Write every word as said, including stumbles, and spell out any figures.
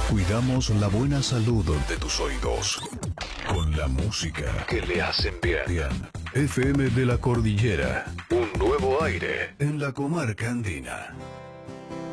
Cuidamos la buena salud de tus oídos con la música que le hacen bien. Bien. F M de la Cordillera. Un nuevo aire en la comarca andina.